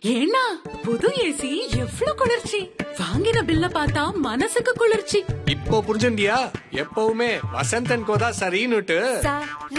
ஏன்னா புது ஏசி எவ்வளவு குளிர்ச்சி! வாங்கின பில்ல பார்த்தா மனசுக்கு குளிர்ச்சி. இப்போ புரிஞ்சுண்டியா? எப்பவுமே வசந்த் அண்ட் கோதா சரின்னுட்டு.